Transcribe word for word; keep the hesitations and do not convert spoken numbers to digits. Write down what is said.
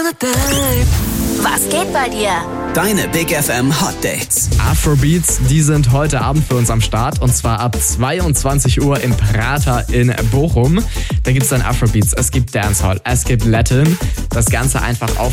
Was geht bei dir? Deine Big F M Hot Dates. Afrobeats, die sind heute Abend für uns am Start und zwar ab zweiundzwanzig Uhr im Prater in Bochum. Da gibt es dann Afrobeats, es gibt Dancehall, es gibt Latin. Das Ganze einfach auf